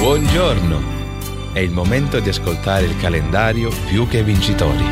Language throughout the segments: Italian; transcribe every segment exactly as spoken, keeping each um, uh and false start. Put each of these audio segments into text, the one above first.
Buongiorno! È il momento di ascoltare il calendario Più che Vincitori.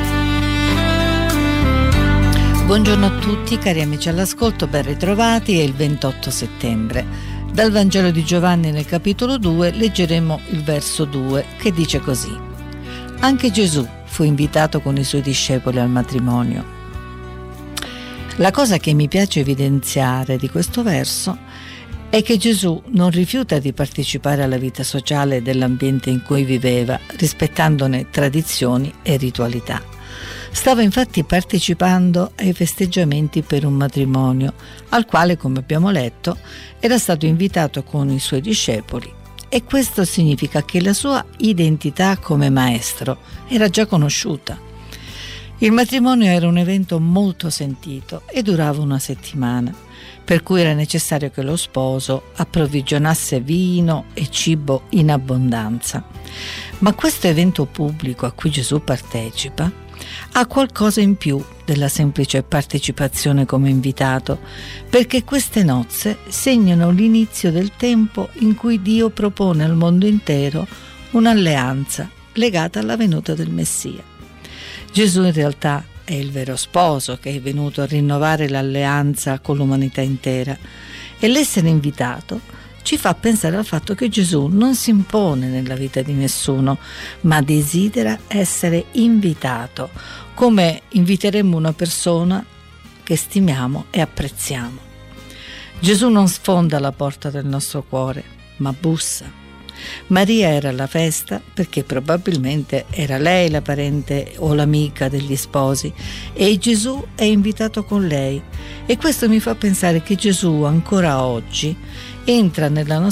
Buongiorno a tutti cari amici all'ascolto, ben ritrovati. È il ventotto settembre. Dal Vangelo di Giovanni nel capitolo due leggeremo il verso due che dice così: Anche Gesù fu invitato con i suoi discepoli al matrimonio. La cosa che mi piace evidenziare di questo verso è che Gesù non rifiuta di partecipare alla vita sociale dell'ambiente in cui viveva, rispettandone tradizioni e ritualità. Stava infatti partecipando ai festeggiamenti per un matrimonio, al quale, come abbiamo letto, era stato invitato con i suoi discepoli, e questo significa che la sua identità come maestro era già conosciuta. Il matrimonio era un evento molto sentito e durava una settimana, per cui era necessario che lo sposo approvvigionasse vino e cibo in abbondanza. Ma questo evento pubblico a cui Gesù partecipa ha qualcosa in più della semplice partecipazione come invitato, perché queste nozze segnano l'inizio del tempo in cui Dio propone al mondo intero un'alleanza legata alla venuta del Messia. Gesù in realtà è il vero sposo che è venuto a rinnovare l'alleanza con l'umanità intera, e l'essere invitato ci fa pensare al fatto che Gesù non si impone nella vita di nessuno, ma desidera essere invitato, come inviteremmo una persona che stimiamo e apprezziamo. Gesù non sfonda la porta del nostro cuore, ma bussa. Maria era alla festa perché probabilmente era lei la parente o l'amica degli sposi, e Gesù è invitato con lei, e questo mi fa pensare che Gesù ancora oggi entra nella nostra